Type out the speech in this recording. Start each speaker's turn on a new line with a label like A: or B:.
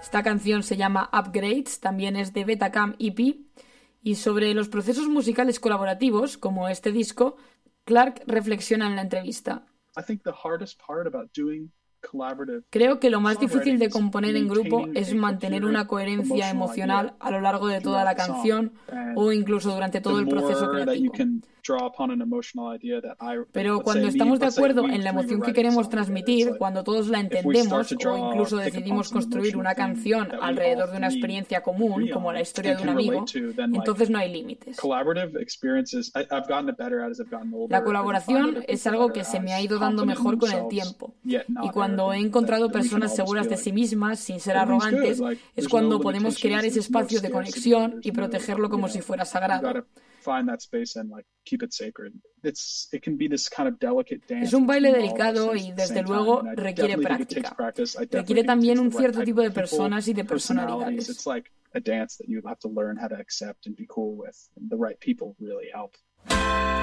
A: Esta canción se llama Upgrades, también es de Betacam EP. Y sobre los procesos musicales colaborativos, como este disco, Clark reflexiona en la entrevista. Creo que lo más difícil de componer en grupo es mantener una coherencia emocional a lo largo de toda la canción o incluso durante todo el proceso creativo. Pero cuando estamos de acuerdo en la emoción que queremos transmitir, cuando todos la entendemos o incluso decidimos construir una canción alrededor de una experiencia común, como la historia de un amigo, entonces no hay límites. La colaboración es algo que se me ha ido dando mejor con el tiempo. Y cuando he encontrado personas seguras de sí mismas, sin ser arrogantes, es cuando podemos crear ese espacio de conexión y protegerlo como si fuera sagrado. Es un baile delicado y, desde luego, requiere práctica. Requiere también un cierto tipo de personas y de personalidades.